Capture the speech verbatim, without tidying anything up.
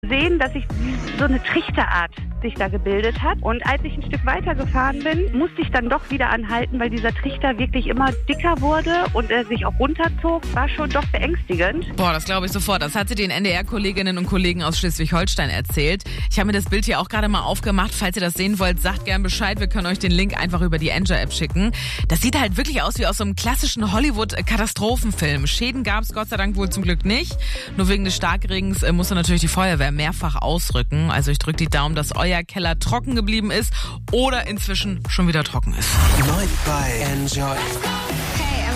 sehen, dass sich so eine Trichterart sich da gebildet hat. Und als ich ein Stück weiter gefahren bin, musste ich dann doch wieder anhalten, weil dieser Trichter wirklich immer dicker wurde und er sich auch runterzog. War schon doch beängstigend. Boah, das glaube ich sofort. Das hat sie den N D R-Kolleginnen und Kollegen aus Schleswig-Holstein erzählt. Ich habe mir das Bild hier auch gerade mal aufgemacht. Falls ihr das sehen wollt, sagt gern Bescheid. Wir können euch den Link einfach über die Enjoy-App schicken. Das sieht halt wirklich aus wie aus so einem klassischen Hollywood-Katastrophenfilm. Schäden gab es Gott sei Dank wohl zum Glück nicht. Nur wegen des Starkregens äh, musste natürlich die Feuerwehr mehrfach ausrücken. Also ich drücke die Daumen, dass euer Keller trocken geblieben ist oder inzwischen schon wieder trocken ist. Neu bei Enjoy.